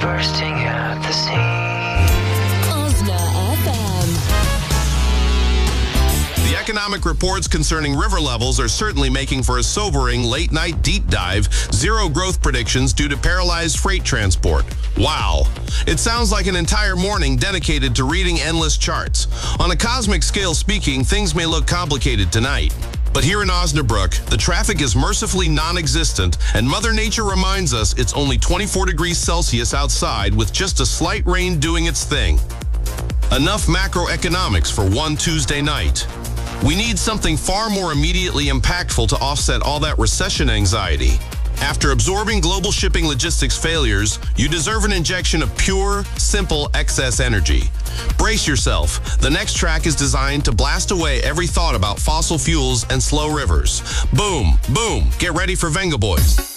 bursting at the seams. Osna FM. The economic reports concerning river levels are certainly making for a sobering late-night deep dive. Zero growth predictions due to paralyzed freight transport. Wow. It sounds like an entire morning dedicated to reading endless charts. On a cosmic scale speaking, things may look complicated tonight. But here in Osnabrück, the traffic is mercifully non-existent, and Mother Nature reminds us it's only 24 degrees Celsius outside with just a slight rain doing its thing. Enough macroeconomics for one Tuesday night. We need something far more immediately impactful to offset all that recession anxiety. After absorbing global shipping logistics failures, you deserve an injection of pure, simple excess energy. Brace yourself. The next track is designed to blast away every thought about fossil fuels and slow rivers. Boom, boom. Get ready for Venga Boys.